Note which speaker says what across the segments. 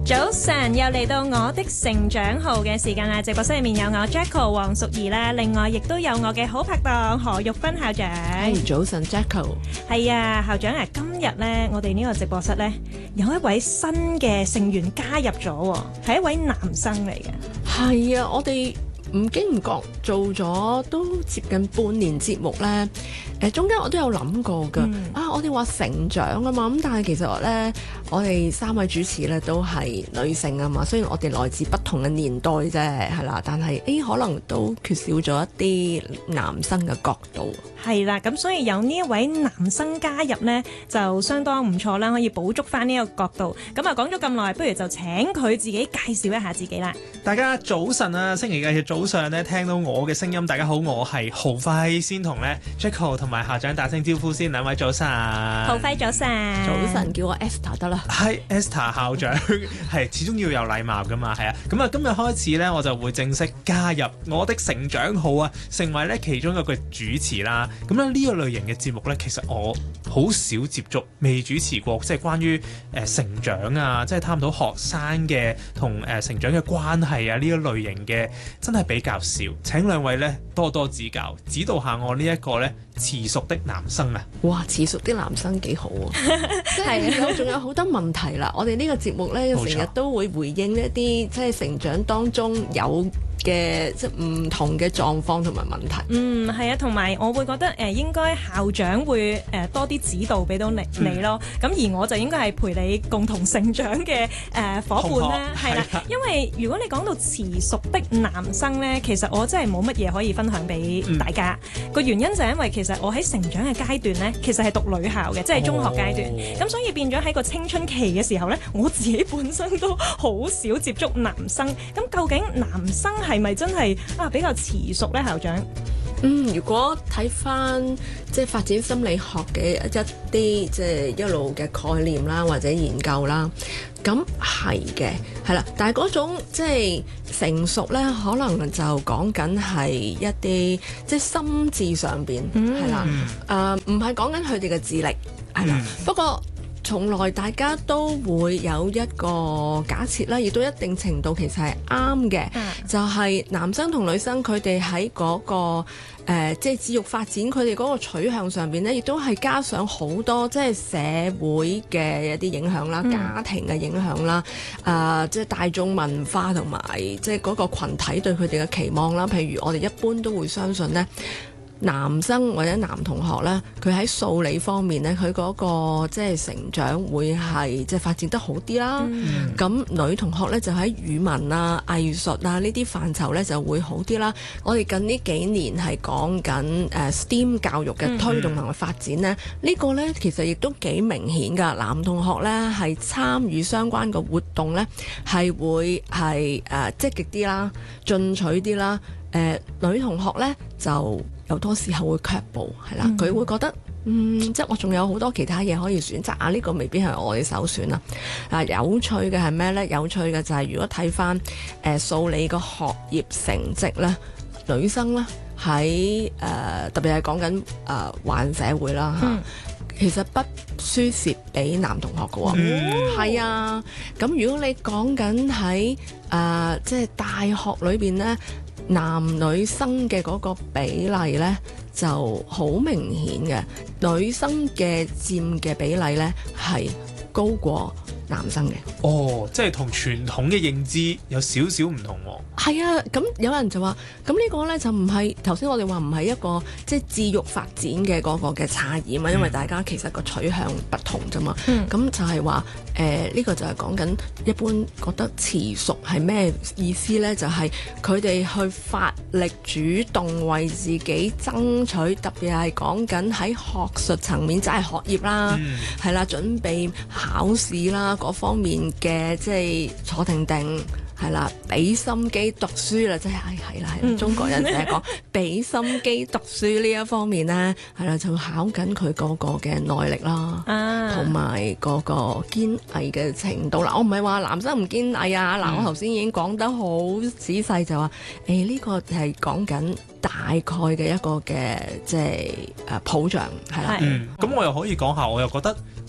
Speaker 1: 早晨，又嚟到我的成長號嘅時間啦！直播室入面有我 Jacko 黃淑儀啦，另外亦都有我嘅好拍檔何玉芬校長。
Speaker 2: 早晨 Jacko。
Speaker 1: 係啊，校長啊，今日咧我哋呢個直播室咧有一位新嘅成員加入咗，係一位男生嚟嘅。
Speaker 2: 係啊，我哋唔經唔覺做咗都接近半年節目咧。中間我都有諗過㗎。我哋話成長啊嘛，咁但係其實咧，我哋三位主持咧都係女性啊嘛，雖然我哋來自不同嘅年代啫，係啦，但係可能都缺少咗一啲男生嘅角度。
Speaker 1: 係啦，咁所以有呢一位男生加入呢，就相當唔錯啦，可以補足翻呢個角度。咁啊，講咗咁耐，不如就請佢自己介紹一下自己啦。
Speaker 3: 大家早晨啊，星期日嘅早上咧，聽到我嘅聲音，大家好，我係豪輝，先同咧 Jacko 同埋校長打聲招呼先，兩位早晨。
Speaker 1: 豪輝早晨。
Speaker 2: 早晨，叫我 Esther 得啦。
Speaker 3: 係 Esther 校長，係始終要有禮貌噶嘛，係啊。咁啊，今日開始咧，我就會正式加入我的成長號啊，成為咧其中一個主持啦。咁咧呢個類型嘅節目咧，其實我好少接觸，未主持過，即係關於成長啊，即係探討學生嘅同成長嘅關係啊，呢一類型嘅真係比較少。請兩位咧多多指教，指導下我呢一個咧遲熟的男生啊！
Speaker 2: 哇，遲熟的男生幾好啊！即係仲有好多問題啦。我哋呢個節目咧，成日都會回應一啲即係成長當中有嘅即係唔同嘅狀況同埋問題。
Speaker 1: 係啊，同埋我會覺得應該校長會多啲指導俾到你咯。咁而我就應該係陪你共同成長嘅伙伴啦。係啦，因為如果你講到遲熟的男生咧，其實我真係冇乜嘢可以分享俾大家。個原因就係因為其實我喺成長嘅階段咧，其實係讀女校嘅，即係中學階段。咁所以變咗喺個青春期嘅時候咧，我自己本身都好少接觸男生。咁究竟男生係咪真係比較遲熟咧，校長？
Speaker 2: 如果睇翻即係發展心理學嘅一啲即係一路嘅概念啦，或者研究啦，咁係嘅，係啦。但係嗰種即係成熟咧，可能就講緊係一啲即係心智上邊係啦，唔係講緊佢哋嘅智力係啦。不過從來大家都會有一個假設啦，亦都一定程度其實係啱嘅，就係男生同女生佢哋喺嗰個即係智育發展佢哋嗰個取向上邊咧，亦都係加上好多即係社會嘅一啲影響啦，家庭嘅影響啦，即係大眾文化同埋即係嗰個羣體對佢哋嘅期望啦。譬如我哋一般都會相信咧，男生或者男同學咧，佢喺數理方面咧，佢嗰個即係成長會係即係發展得好啲啦。咁女同學咧就喺語文啊、藝術啊呢啲範疇咧就會好啲啦。我哋近呢幾年係講緊STEAM 教育嘅推動同埋發展咧，呢個咧其實亦都幾明顯㗎。男同學咧係參與相關嘅活動咧，係會係積極啲啦、進取啲啦。女同學咧就有多時候會卻步，係啦，佢會覺得即係我仲有好多其他嘢可以選擇啊，呢個未必係我嘅首選啦。有趣嘅係咩咧？有趣嘅就係如果睇翻數理個學業成績咧，女生咧喺特別係講緊華人社會啦嚇，其實不輸蝕俾男同學嘅喎。係啊，咁如果你講緊喺即係大學裏邊咧，男女生嘅嗰個比例呢就好明顯嘅，女生嘅佔嘅比例呢係高過男生嘅。
Speaker 3: 即係同傳統嘅認知有少少唔同喎。
Speaker 2: 係啊，咁有人就話，咁呢個呢就唔係頭先我哋話唔係一個即係智育發展嘅嗰個嘅差異嘛，因為大家其實個取向不同啫嘛。咁就係話呢個就係講緊一般覺得遲熟係咩意思呢？就係佢哋去發力主動為自己爭取，特別係講緊喺學術層面，即係學業啦，係啦，準備考試啦嗰方面嘅，即係坐定定。係啦，俾心機讀書啦，即係係啦，中國人成日講俾心機讀書呢一方面咧，係啦，就考緊佢嗰個嘅耐力啦，同埋嗰個堅毅嘅程度啦。我唔係話男生唔堅毅啊，嗱，我頭先已經講得好仔細，就話呢個係講緊大概嘅一個嘅即係譜像係啦。
Speaker 3: 咁我又可以講下，我又覺得都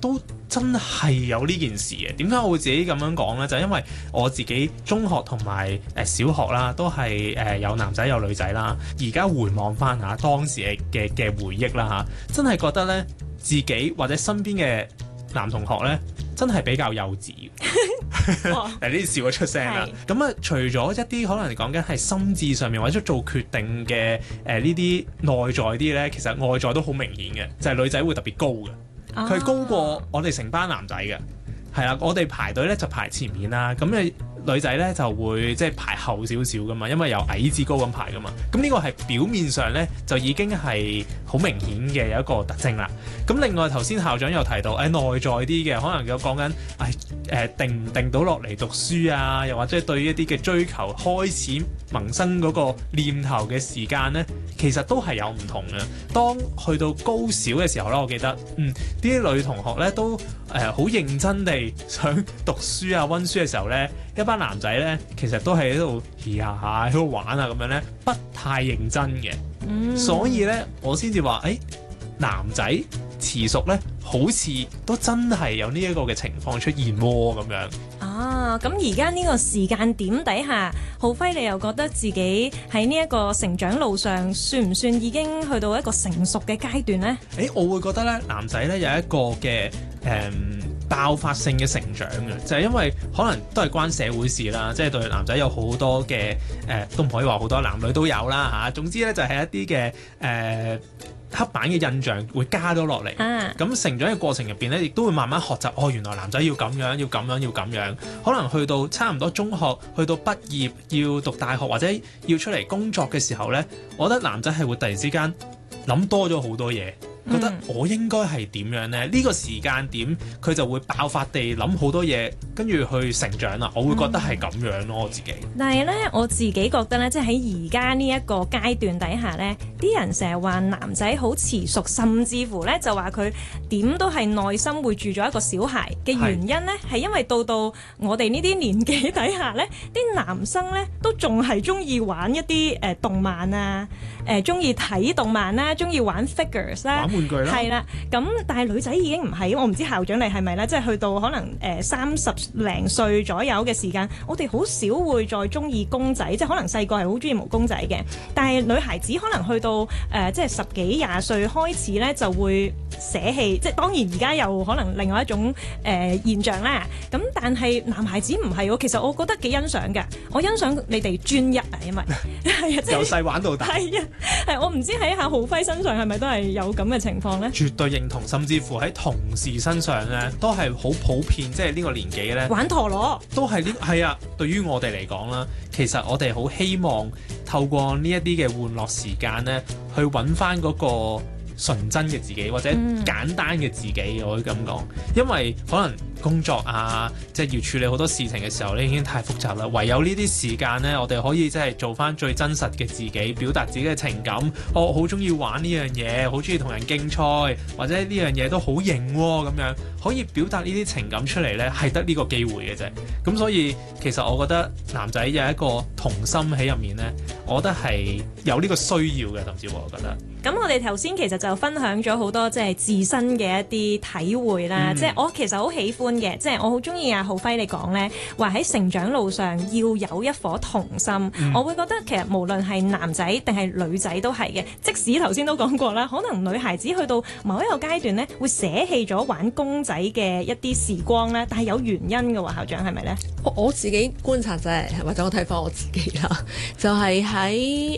Speaker 3: 真係有呢件事嘅。點解我會自己咁樣講呢？就係因為我自己中學同埋小學啦，都係有男仔有女仔啦。而家回望翻下當時嘅回憶啦嚇，真係覺得呢，自己或者身邊嘅男同學呢，真係比較幼稚。呢啲笑咗出聲啦。咁啊，除咗一啲可能講緊係心智上面或者做決定嘅呢啲內在啲呢，其實外在都好明顯嘅，就係女仔會特別高嘅，佢高過我哋成班男仔嘅。係啦，我哋排隊咧就排前面啦，咁你女仔咧就會即係排後少少噶嘛，因為由矮至高咁排噶嘛。咁呢個係表面上咧就已經係好明顯嘅有一個特徵啦。咁另外頭先校長又提到，內在啲嘅可能有講緊定唔定到落嚟讀書啊，又或者對一啲嘅追求開始萌生嗰個念頭嘅時間咧，其實都係有唔同嘅。當去到高小嘅時候咧，我記得啲女同學咧都好認真地想讀書啊、温書嘅時候咧，一班男仔咧其實都係喺度嘻下下喺度玩啊咁樣咧，不太認真嘅。所以咧我先至話男仔遲熟咧，好似都真係有呢一個嘅情況出現喎咁樣。
Speaker 1: 咁而家呢個時間點底下，浩輝你又覺得自己喺呢一個成長路上，算唔算已經去到一個成熟嘅階段呢？
Speaker 3: 我會覺得咧，男仔咧有一個嘅爆發性嘅成長嘅，就係因為可能都係關社會事啦，即係對男仔有好多嘅都唔可以話好多，男女都有啦嚇。總之咧就係一啲嘅刻板嘅印象會加咗落嚟，咁成長嘅過程入邊咧，亦都會慢慢學習。原來男仔要咁樣，要咁樣，要咁樣。可能去到差唔多中學，去到畢業要讀大學或者要出嚟工作嘅時候咧，我覺得男仔係會突然之間諗多咗好多嘢。覺得我應該係點樣呢？呢個時間點佢就會爆發地諗好多嘢，跟住去成長啦。我會覺得係咁樣咯，我自己。
Speaker 1: 但係呢，我自己覺得呢，即係喺而家呢一個階段底下呢，啲人成日話男仔好遲熟，甚至乎呢就話佢點都係內心會住咗一個小孩嘅原因呢，係因為到我哋呢啲年紀底下呢，啲男生呢都仲係中意玩一啲動漫啊，中意睇動漫啦，中意玩 figures 啦。
Speaker 3: 玩具啦，
Speaker 1: 係啦，咁但係女仔已經唔係，我唔知校長你係咪啦，即係去到可能30零歲左右嘅時間，我哋好少會再中意公仔，即係可能細個係好中意毛公仔嘅，但係女孩子可能去到即係10幾20歲開始咧就會捨棄，即係當然而家又可能另外一種現象啦。咁但係男孩子唔係喎，其實我覺得幾欣賞嘅，我欣賞你哋專一啊，因為係啊，
Speaker 3: 由細玩到大。
Speaker 1: 係啊，係我唔知喺夏浩輝身上係咪都係有咁嘅情況咧？
Speaker 3: 絕對認同，甚至乎喺同事身上咧，都係好普遍，即係呢個年紀咧
Speaker 1: 玩陀螺，
Speaker 3: 都係呢係啊。對於我哋嚟講啦，其實我哋好希望透過呢一啲嘅玩樂時間咧，去揾翻嗰個純真嘅自己，或者簡單嘅自己，我會咁講，因為可能工作啊，即係要處理好多事情嘅時候咧，已經太複雜啦。唯有呢啲時間咧，我哋可以即係做翻最真實嘅自己，表達自己嘅情感。我好中意玩呢樣嘢，好中意同人競賽，或者呢樣嘢都好型喎，咁樣可以表達呢啲情感出嚟咧，係得呢個機會嘅啫。咁所以其實我覺得男仔有一個童心喺入面咧，我覺得係有呢個需要嘅，甚至我覺得。
Speaker 1: 咁我哋頭先其實就分享咗好多即係自身嘅一啲體會啦，即係我其實好喜歡嘅，即係我好中意阿浩輝你講咧，話喺成長路上要有一顆童心。我會覺得其實無論係男仔定係女仔都係嘅，即使頭先都講過啦，可能女孩子去到某一個階段咧，會捨棄咗玩公仔嘅一啲時光咧，但係有原因嘅喎，校長係咪咧？
Speaker 2: 我自己觀察啫，或者我睇翻我自己啦，就係喺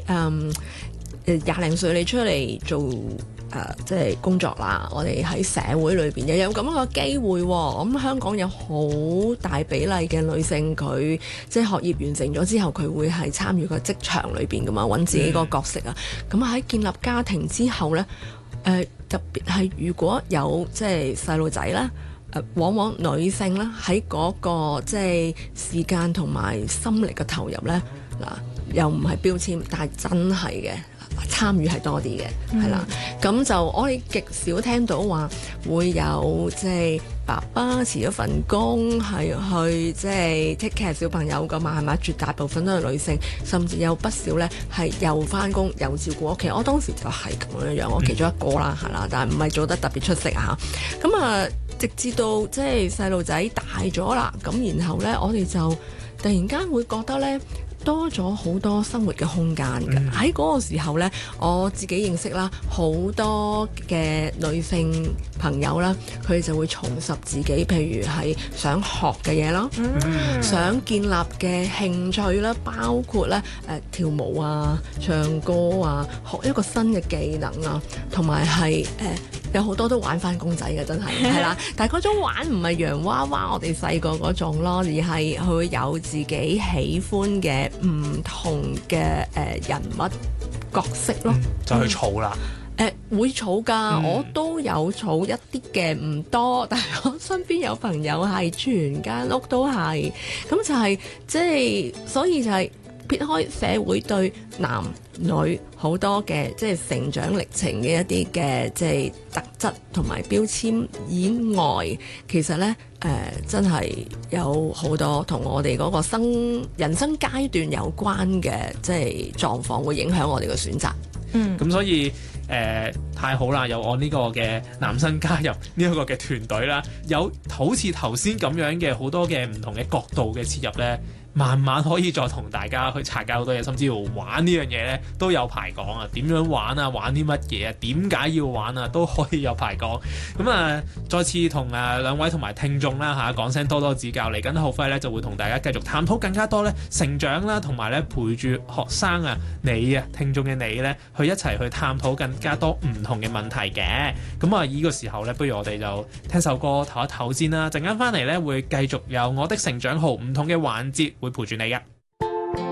Speaker 2: 20零歲你出嚟做即係工作啦，我哋喺社會裏邊又有咁樣嘅機會喎。咁香港有好大比例嘅女性，佢即係學業完成咗之後，佢會係參與個職場裏邊噶嘛，揾自己個角色啊。咁喺建立家庭之後呢，特別係如果有即係細路仔啦，往往女性啦喺嗰個即係時間同埋心力嘅投入呢，嗱又唔係標籤，但係真係嘅。參與係多啲嘅，係啦，咁就我哋極少聽到話會有即係爸爸辭咗份工係去即係 take care 小朋友㗎嘛，係咪？絕大部分都係女性，甚至有不少咧係又返工又照顧屋企。我當時就係咁樣樣，我其中一個啦，係啦，但係唔係做得特別出色嚇。咁直至到即係細路仔大咗啦，咁然後呢，我哋就突然間會覺得呢，多咗好多生活嘅空間嘅。喺嗰個時候呢，我自己認識啦，好多嘅女性朋友啦，佢哋就會重拾自己，譬如係想學嘅嘢啦，想建立嘅興趣啦，包括咧跳舞啊、唱歌啊，學一個新嘅技能啊，同埋係有好多都玩翻公仔嘅，真係係啦。但係嗰種玩唔係洋娃娃，我哋細個嗰種咯，而係佢會有自己喜歡嘅唔同嘅人物角色咯，
Speaker 3: 就去儲啦。
Speaker 2: 會儲㗎，我都有儲一啲嘅，唔多，但係我身邊有朋友係全間屋都係，咁就係即係，所以就係撇開社會對男女好多嘅即係成長歷程嘅一啲嘅即係特質同埋標籤以外，其實呢，真係有好多同我哋嗰個人生階段有關嘅即係狀況會影響我哋嘅選擇。
Speaker 3: 咁所以太好啦！有我呢個嘅男生加入呢一個嘅團隊啦，有好似頭先咁樣嘅好多嘅唔同嘅角度嘅切入呢，慢慢可以再同大家去拆解好多嘢，甚至乎玩呢樣嘢呢都有排講啊！點樣玩啊？玩啲乜嘢啊？點解要玩啊？都可以有排講。咁再次同兩位同埋聽眾啦講聲多多指教。嚟緊浩輝呢就會同大家繼續探討更加多呢成長啦，同埋呢陪住學生你聽眾嘅你呢，去一齊去探討更加多唔同嘅問題嘅。咁呢個時候呢，不如我哋就聽首歌唞一唞先啦。陣間翻嚟呢，會繼續有我的成長號唔同嘅環節會陪住你嘅。